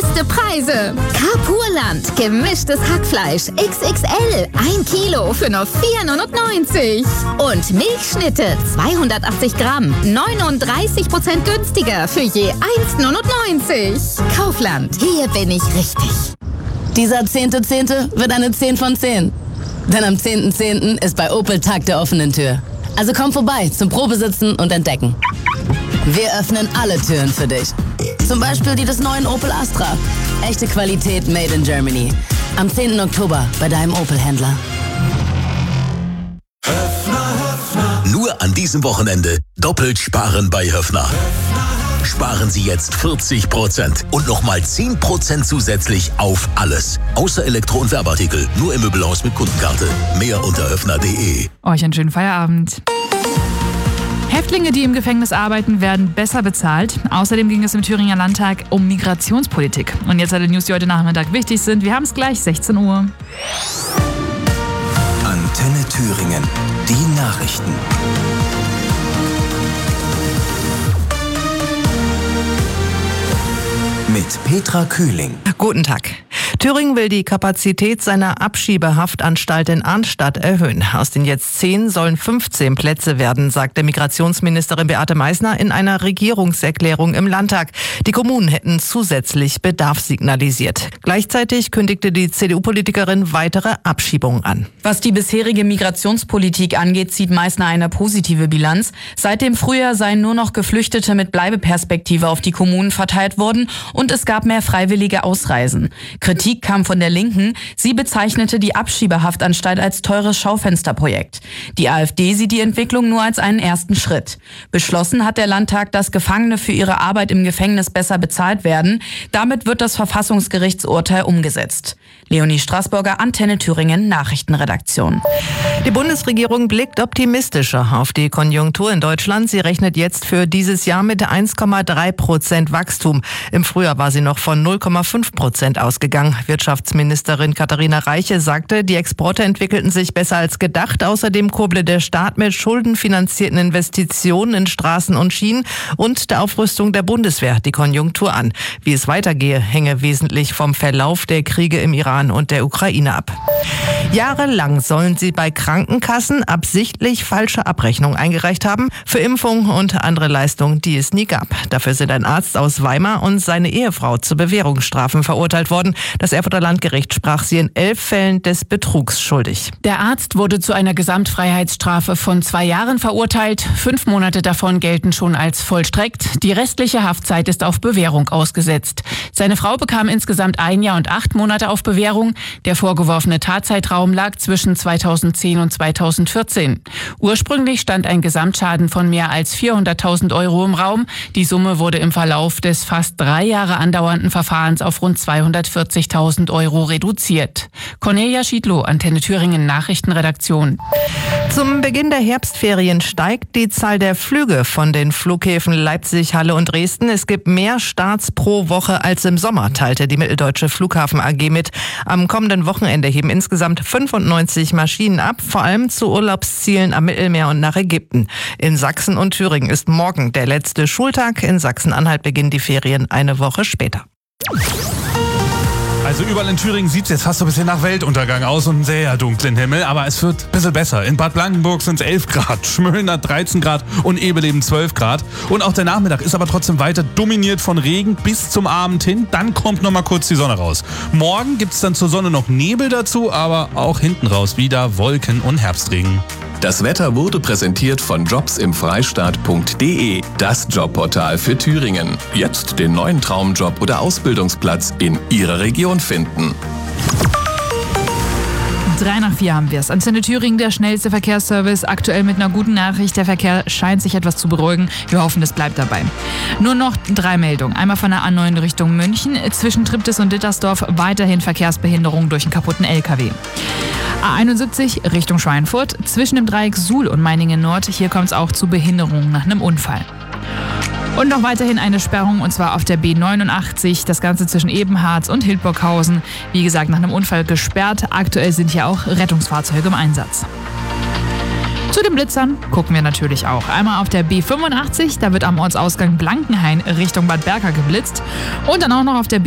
beste Preise. Carpurland, gemischtes Hackfleisch XXL, 1 Kilo für nur 4,99 €. Und Milchschnitte, 280 Gramm, 39% günstiger für je 1,99 €. Kaufland, hier bin ich richtig. Dieser 10.10. wird eine 10 von 10. Denn am 10.10. ist bei Opel Tag der offenen Tür. Also komm vorbei zum Probesitzen und Entdecken. Wir öffnen alle Türen für dich. Zum Beispiel die des neuen Opel Astra. Echte Qualität made in Germany. Am 10. Oktober bei deinem Opel-Händler. Nur an diesem Wochenende doppelt sparen bei Höffner. Sparen Sie jetzt 40% und nochmal 10% zusätzlich auf alles. Außer Elektro- und Werbeartikel. Nur im Möbelhaus mit Kundenkarte. Mehr unter höffner.de. Euch einen schönen Feierabend. Häftlinge, die im Gefängnis arbeiten, werden besser bezahlt. Außerdem ging es im Thüringer Landtag um Migrationspolitik. Und jetzt alle News, die heute Nachmittag wichtig sind. Wir haben es gleich, 16 Uhr. Antenne Thüringen. Die Nachrichten. Mit Petra Kühling. Guten Tag. Thüringen will die Kapazität seiner Abschiebehaftanstalt in Arnstadt erhöhen. Aus den jetzt 10 sollen 15 Plätze werden, sagte Migrationsministerin Beate Meißner in einer Regierungserklärung im Landtag. Die Kommunen hätten zusätzlich Bedarf signalisiert. Gleichzeitig kündigte die CDU-Politikerin weitere Abschiebungen an. Was die bisherige Migrationspolitik angeht, zieht Meißner eine positive Bilanz. Seit dem Frühjahr seien nur noch Geflüchtete mit Bleibeperspektive auf die Kommunen verteilt worden und es gab mehr freiwillige Ausreisen. Kritik kam von der Linken. Sie bezeichnete die Abschiebehaftanstalt als teures Schaufensterprojekt. Die AfD sieht die Entwicklung nur als einen ersten Schritt. Beschlossen hat der Landtag, dass Gefangene für ihre Arbeit im Gefängnis besser bezahlt werden. Damit wird das Verfassungsgerichtsurteil umgesetzt. Leonie Straßburger, Antenne Thüringen, Nachrichtenredaktion. Die Bundesregierung blickt optimistischer auf die Konjunktur in Deutschland. Sie rechnet jetzt für dieses Jahr mit 1,3% Wachstum. Im Frühjahr war sie noch von 0,5% ausgegangen. Wirtschaftsministerin Katharina Reiche sagte, die Exporte entwickelten sich besser als gedacht. Außerdem kurble der Staat mit schuldenfinanzierten Investitionen in Straßen und Schienen und der Aufrüstung der Bundeswehr die Konjunktur an. Wie es weitergehe, hänge wesentlich vom Verlauf der Kriege im Iran und der Ukraine ab. Jahrelang sollen sie bei Krankenkassen absichtlich falsche Abrechnungen eingereicht haben für Impfungen und andere Leistungen, die es nie gab. Dafür sind ein Arzt aus Weimar und seine Ehefrau zu Bewährungsstrafen verurteilt worden. Das Erfurter Landgericht sprach sie in 11 Fällen des Betrugs schuldig. Der Arzt wurde zu einer Gesamtfreiheitsstrafe von 2 Jahren verurteilt. 5 Monate davon gelten schon als vollstreckt. Die restliche Haftzeit ist auf Bewährung ausgesetzt. Seine Frau bekam insgesamt 1 Jahr und 8 Monate auf Bewährung. Der vorgeworfene Tatzeitraum lag zwischen 2010 und 2014. Ursprünglich stand ein Gesamtschaden von mehr als 400.000 € im Raum. Die Summe wurde im Verlauf des fast 3 Jahre andauernden Verfahrens auf rund 240.000 € reduziert. Cornelia Schiedlow, Antenne Thüringen, Nachrichtenredaktion. Zum Beginn der Herbstferien steigt die Zahl der Flüge von den Flughäfen Leipzig, Halle und Dresden. Es gibt mehr Starts pro Woche als im Sommer, teilte die Mitteldeutsche Flughafen AG mit. Am kommenden Wochenende heben insgesamt 95 Maschinen ab, vor allem zu Urlaubszielen am Mittelmeer und nach Ägypten. In Sachsen und Thüringen ist morgen der letzte Schultag. In Sachsen-Anhalt beginnen die Ferien eine Woche später. Also überall in Thüringen sieht es jetzt fast so ein bisschen nach Weltuntergang aus und einen sehr dunklen Himmel, aber es wird ein bisschen besser. In Bad Blankenburg sind es 11 Grad, Schmölln hat 13 Grad und Ebeleben 12 Grad. Und auch der Nachmittag ist aber trotzdem weiter dominiert von Regen bis zum Abend hin. Dann kommt noch mal kurz die Sonne raus. Morgen gibt es dann zur Sonne noch Nebel dazu, aber auch hinten raus wieder Wolken und Herbstregen. Das Wetter wurde präsentiert von jobsimfreistaat.de, das Jobportal für Thüringen. Jetzt den neuen Traumjob oder Ausbildungsplatz in Ihrer Region finden. 3:04 haben wir es. Antenne Thüringen, der schnellste Verkehrsservice. Aktuell mit einer guten Nachricht. Der Verkehr scheint sich etwas zu beruhigen. Wir hoffen, es bleibt dabei. Nur noch 3 Meldungen. Einmal von der A9 Richtung München. Zwischen Triptis und Dittersdorf weiterhin Verkehrsbehinderung durch einen kaputten LKW. A71 Richtung Schweinfurt. Zwischen dem Dreieck Suhl und Meiningen Nord. Hier kommt es auch zu Behinderungen nach einem Unfall. Und noch weiterhin eine Sperrung, und zwar auf der B89, das Ganze zwischen Ebenharz und Hildburghausen. Wie gesagt, nach einem Unfall gesperrt. Aktuell sind hier auch Rettungsfahrzeuge im Einsatz. Zu den Blitzern gucken wir natürlich auch. Einmal auf der B85, da wird am Ortsausgang Blankenhain Richtung Bad Berka geblitzt. Und dann auch noch auf der